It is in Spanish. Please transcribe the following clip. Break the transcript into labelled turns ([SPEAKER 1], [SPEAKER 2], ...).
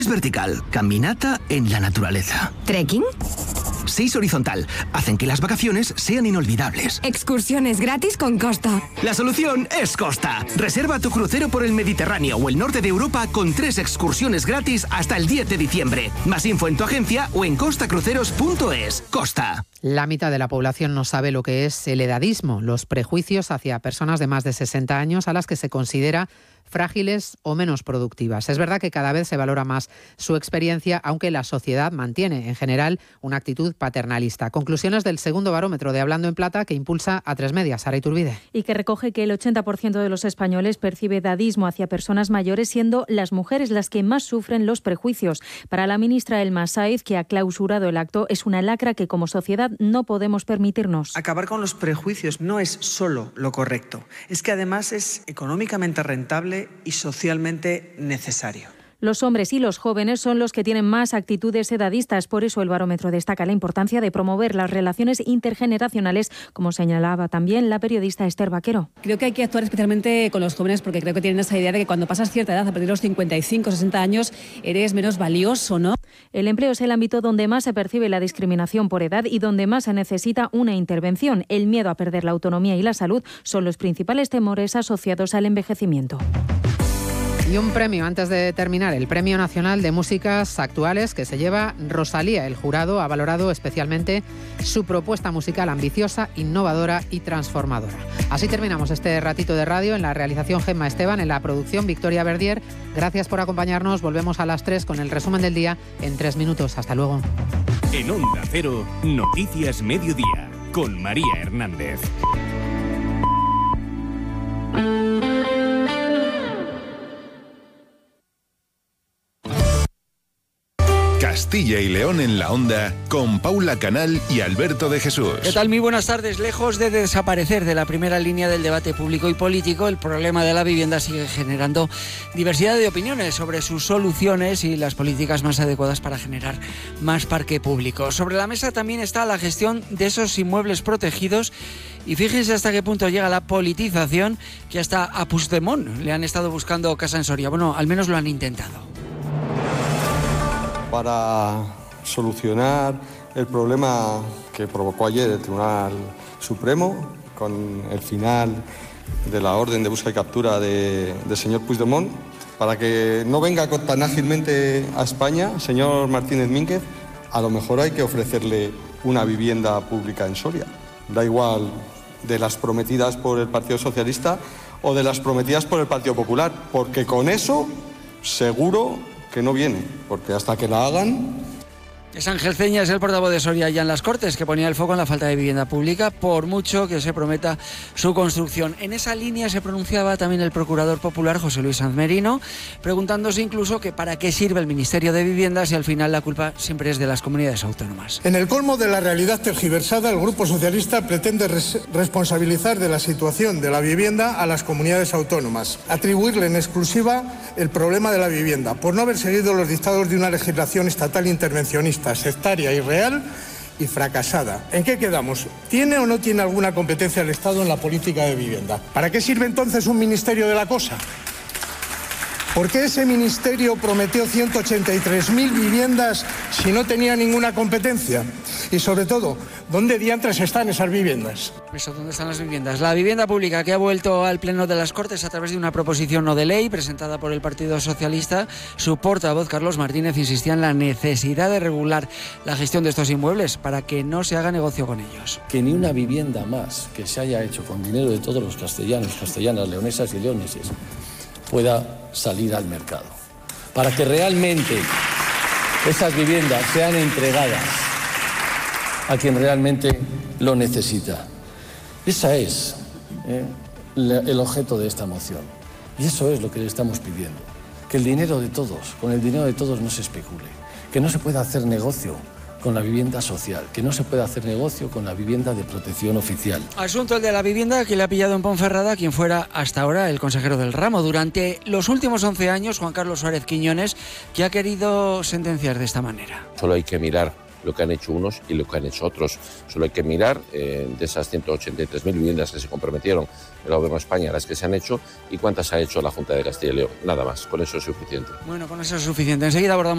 [SPEAKER 1] Es vertical, caminata en la naturaleza.
[SPEAKER 2] ¿Trekking?
[SPEAKER 1] 6 horizontal, hacen que las vacaciones sean inolvidables.
[SPEAKER 2] Excursiones gratis con Costa.
[SPEAKER 1] La solución es Costa. Reserva tu crucero por el Mediterráneo o el norte de Europa con 3 excursiones gratis hasta el 10 de diciembre. Más info en tu agencia o en costacruceros.es. Costa.
[SPEAKER 3] La mitad de la población no sabe lo que es el edadismo, los prejuicios hacia personas de más de 60 años a las que se considera frágiles o menos productivas. Es verdad que cada vez se valora más su experiencia, aunque la sociedad mantiene, en general, una actitud paternalista. Conclusiones del segundo barómetro de Hablando en Plata que impulsa A3 Media, Sara Iturbide.
[SPEAKER 4] Y que recoge que el 80% de los españoles percibe edadismo hacia personas mayores, siendo las mujeres las que más sufren los prejuicios. Para la ministra Elma Sáiz, que ha clausurado el acto, es una lacra que como sociedad no podemos permitirnos.
[SPEAKER 5] Acabar con los prejuicios no es solo lo correcto, es que además es económicamente rentable y socialmente necesario.
[SPEAKER 4] Los hombres y los jóvenes son los que tienen más actitudes edadistas. Por eso el barómetro destaca la importancia de promover las relaciones intergeneracionales, como señalaba también la periodista Esther Vaquero.
[SPEAKER 6] Creo que hay que actuar especialmente con los jóvenes porque creo que tienen esa idea de que cuando pasas cierta edad, a partir de los 55, 60 años, eres menos valioso, ¿no?
[SPEAKER 4] El empleo es el ámbito donde más se percibe la discriminación por edad y donde más se necesita una intervención. El miedo a perder la autonomía y la salud son los principales temores asociados al envejecimiento.
[SPEAKER 3] Y un premio antes de terminar, el Premio Nacional de Músicas Actuales que se lleva Rosalía. El jurado ha valorado especialmente su propuesta musical ambiciosa, innovadora y transformadora. Así terminamos este ratito de radio. En la realización Gemma Esteban, en la producción Victoria Verdier. Gracias por acompañarnos. Volvemos a las 3 con el resumen del día en 3 minutos. Hasta luego.
[SPEAKER 7] En Onda Cero, Noticias Mediodía, con María Hernández.
[SPEAKER 8] Castilla y León en la Onda, con Paula Canal y Alberto de Jesús.
[SPEAKER 9] ¿Qué tal? Muy buenas tardes. Lejos de desaparecer de la primera línea del debate público y político, el problema de la vivienda sigue generando diversidad de opiniones sobre sus soluciones y las políticas más adecuadas para generar más parque público. Sobre la mesa también está la gestión de esos inmuebles protegidos y fíjense hasta qué punto llega la politización, que hasta a Puigdemont le han estado buscando casa en Soria. Bueno, al menos lo han intentado.
[SPEAKER 10] Para solucionar el problema que provocó ayer el Tribunal Supremo con el final de la orden de búsqueda y captura del señor Puigdemont, para que no venga tan ágilmente a España, señor Martínez Mínguez, a lo mejor hay que ofrecerle una vivienda pública en Soria. Da igual de las prometidas por el Partido Socialista o de las prometidas por el Partido Popular, porque con eso seguro que no viene, porque hasta que la hagan...
[SPEAKER 9] Es Ángel Ceña, es el portavoz de Soria ya en las Cortes, que ponía el foco en la falta de vivienda pública, por mucho que se prometa su construcción. En esa línea se pronunciaba también el procurador popular José Luis Sanz Merino, preguntándose incluso que para qué sirve el Ministerio de Vivienda si al final la culpa siempre es de las comunidades autónomas.
[SPEAKER 11] En el colmo de la realidad tergiversada, el Grupo Socialista pretende responsabilizar de la situación de la vivienda a las comunidades autónomas, atribuirle en exclusiva el problema de la vivienda, por no haber seguido los dictados de una legislación estatal intervencionista, sectaria, irreal y fracasada. ¿En qué quedamos? ¿Tiene o no tiene alguna competencia el Estado en la política de vivienda? ¿Para qué sirve entonces un ministerio de la cosa? ¿Por qué ese ministerio prometió 183.000 viviendas si no tenía ninguna competencia? Y sobre todo, ¿dónde diantres están esas viviendas?
[SPEAKER 9] Eso, ¿dónde están las viviendas? La vivienda pública, que ha vuelto al Pleno de las Cortes a través de una proposición no de ley presentada por el Partido Socialista. Su portavoz, Carlos Martínez, insistía en la necesidad de regular la gestión de estos inmuebles para que no se haga negocio con ellos.
[SPEAKER 12] Que ni una vivienda más que se haya hecho con dinero de todos los castellanos, castellanas, leonesas y leoneses pueda salir al mercado, para que realmente esas viviendas sean entregadas a quien realmente lo necesita. Ese es el objeto de esta moción, y eso es lo que le estamos pidiendo, que el dinero de todos, con el dinero de todos no se especule, que no se pueda hacer negocio con la vivienda social, que no se puede hacer negocio con la vivienda de protección oficial.
[SPEAKER 9] Asunto el de la vivienda que le ha pillado en Ponferrada quien fuera hasta ahora el consejero del ramo. Durante los últimos 11 años, Juan Carlos Suárez Quiñones, que ha querido sentenciar de esta manera.
[SPEAKER 13] Solo hay que mirar lo que han hecho unos y lo que han hecho otros. Solo hay que mirar de esas 183.000 viviendas que se comprometieron el Gobierno de España, las que se han hecho, y cuántas ha hecho la Junta de Castilla y León. Nada más, con eso es suficiente.
[SPEAKER 9] Bueno, con eso es suficiente. Enseguida abordamos